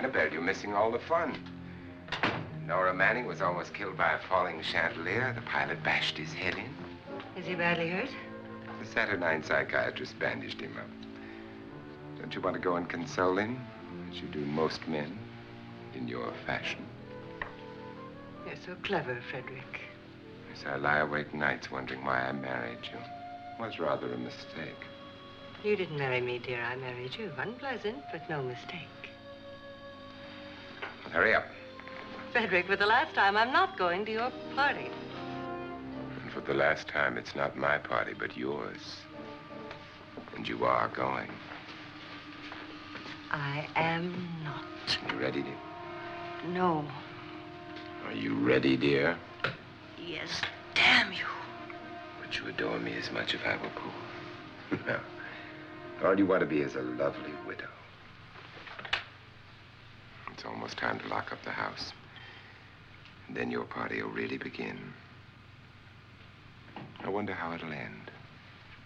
Annabelle, you're missing all the fun. Nora Manning was almost killed by a falling chandelier. The pilot bashed his head in. Is he badly hurt? The Saturnine psychiatrist bandaged him up. Don't you want to go and console him, as you do most men, in your fashion? You're so clever, Frederick. Yes, I lie awake nights wondering why I married you. It was rather a mistake. You didn't marry me, dear. I married you. Unpleasant, but no mistake. Well, hurry up. Frederick, for the last time, I'm not going to your party. And for the last time, it's not my party, but yours. And you are going. I am not. You ready, dear? No. Are you ready, dear? Yes, damn you. Would you adore me as much if I were poor? No. All you want to be is a lovely widow. It's almost time to lock up the house. And then your party will really begin. I wonder how it'll end.